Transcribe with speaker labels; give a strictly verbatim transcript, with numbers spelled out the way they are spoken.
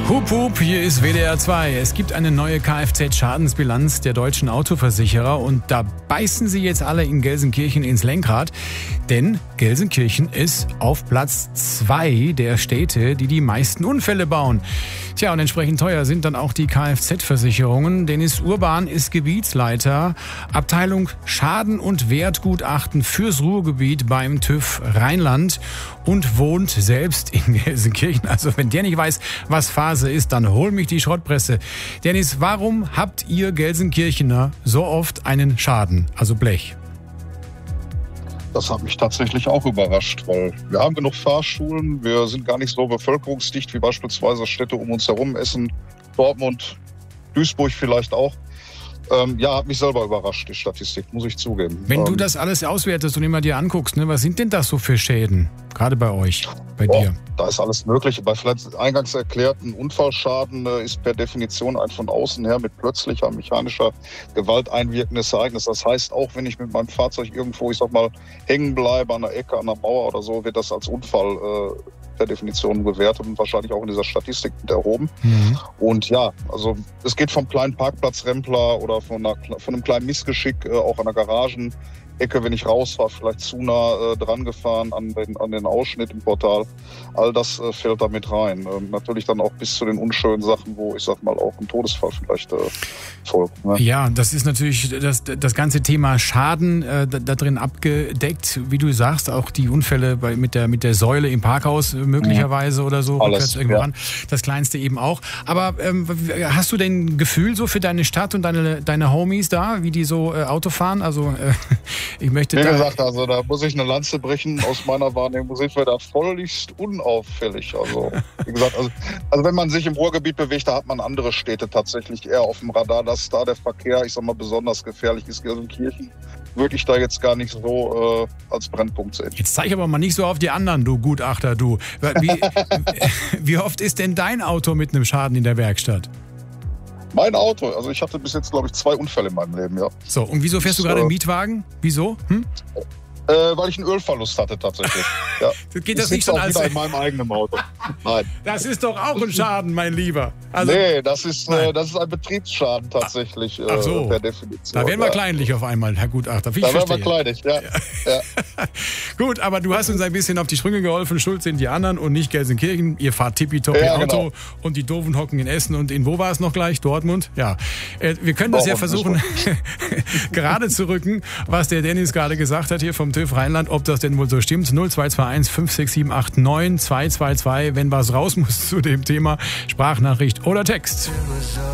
Speaker 1: Hup, hup, hier ist W D R zwei. Es gibt eine neue Kfz-Schadensbilanz der deutschen Autoversicherer und da beißen sie jetzt alle in Gelsenkirchen ins Lenkrad, denn Gelsenkirchen ist auf Platz zwei der Städte, die die meisten Unfälle bauen. Tja, und entsprechend teuer sind dann auch die Kfz-Versicherungen. Dennis Urban ist Gebietsleiter, Abteilung Schaden- und Wertgutachten fürs Ruhrgebiet beim TÜV Rheinland und wohnt selbst in Gelsenkirchen. Also wenn der nicht weiß, was Phase ist, dann hol mich die Schrottpresse. Dennis, warum habt ihr Gelsenkirchener so oft einen Schaden, also Blech?
Speaker 2: Das hat mich tatsächlich auch überrascht, weil wir haben genug Fahrschulen, wir sind gar nicht so bevölkerungsdicht wie beispielsweise Städte um uns herum, Essen, Dortmund, Duisburg vielleicht auch. Ähm, ja, hat mich selber überrascht, die Statistik, muss ich zugeben.
Speaker 1: Wenn
Speaker 2: ähm,
Speaker 1: du das alles auswertest und immer dir anguckst, ne, was sind denn das so für Schäden? Gerade bei euch, bei
Speaker 2: oh,
Speaker 1: dir?
Speaker 2: Da ist alles Mögliche. Bei vielleicht eingangs erklärten Unfallschaden äh, ist per Definition ein von außen her mit plötzlicher mechanischer Gewalt einwirkendes Ereignis. Das heißt, auch wenn ich mit meinem Fahrzeug irgendwo, ich sag mal, hängen bleibe an der Ecke, an der Mauer oder so, wird das als Unfall äh, per Definition bewertet und wahrscheinlich auch in dieser Statistik mit erhoben. Mhm. Und ja, also es geht vom kleinen Parkplatzrempler oder von, einer, von einem kleinen Missgeschick äh, auch an der Garagenecke, wenn ich raus war, vielleicht zu nah äh, dran gefahren an den, an den Ausschnitt im Portal. All das äh, fällt da mit rein. Ähm, natürlich dann auch bis zu den unschönen Sachen, wo ich sag mal auch ein Todesfall vielleicht äh, folgt. Ne?
Speaker 1: Ja, das ist natürlich das, das ganze Thema Schaden äh, da, da drin abgedeckt. Wie du sagst, auch die Unfälle bei, mit, der, mit der Säule im Parkhaus äh, möglicherweise mhm. oder so.
Speaker 2: Alles,
Speaker 1: irgendwann.
Speaker 2: Ja.
Speaker 1: Das kleinste eben auch. Aber ähm, hast du denn ein Gefühl so für deine Stadt und deine, deine Homies da, wie die so äh, Auto fahren? Also äh, ich möchte
Speaker 2: Wie
Speaker 1: da
Speaker 2: gesagt, also da muss ich eine Lanze brechen. Aus meiner Wahrnehmung sind wir da völligst unauffällig. Also wie gesagt, also, also wenn man sich im Ruhrgebiet bewegt, da hat man andere Städte tatsächlich eher auf dem Radar, dass da der Verkehr, ich sag mal, besonders gefährlich ist. Gelsenkirchen würde ich da jetzt gar nicht so äh, als Brennpunkt sehen.
Speaker 1: Jetzt zeig aber mal nicht so auf die anderen, du Gutachter, du. Wie, wie oft ist denn dein Auto mit einem Schaden in der Werkstatt?
Speaker 2: Mein Auto, also ich hatte bis jetzt, glaube ich, zwei Unfälle in meinem Leben, ja.
Speaker 1: So, und wieso fährst du gerade im Mietwagen? Wieso? Hm?
Speaker 2: Äh, weil ich einen Ölverlust hatte tatsächlich. Ja.
Speaker 1: Geht das nicht schon
Speaker 2: auch
Speaker 1: als
Speaker 2: wieder in meinem eigenen Auto? Nein.
Speaker 1: Das ist doch auch ein Schaden, mein Lieber.
Speaker 2: Also, nee, das ist, äh, das ist ein Betriebsschaden tatsächlich.
Speaker 1: Ach so.
Speaker 2: äh, per Definition.
Speaker 1: Da werden wir
Speaker 2: ja.
Speaker 1: kleinlich auf einmal, Herr Gutachter. Wie ich
Speaker 2: da werden
Speaker 1: verstehe.
Speaker 2: wir kleinlich, ja. ja.
Speaker 1: Gut, aber du hast uns ein bisschen auf die Sprünge geholfen. Schuld sind die anderen und nicht Gelsenkirchen. Ihr fahrt tippitoppi
Speaker 2: ja,
Speaker 1: Auto
Speaker 2: genau.
Speaker 1: und die Doofen hocken in Essen und in wo war es noch gleich? Dortmund? Ja. Äh, wir können das Dortmund, ja versuchen, gerade zu rücken, was der Dennis gerade gesagt hat hier vom TÜV Rheinland, ob das denn wohl so stimmt. null zwei zwei eins fünf sechs sieben acht neun zwei zwei zwei, wenn was raus muss zu dem Thema, Sprachnachricht oder Text.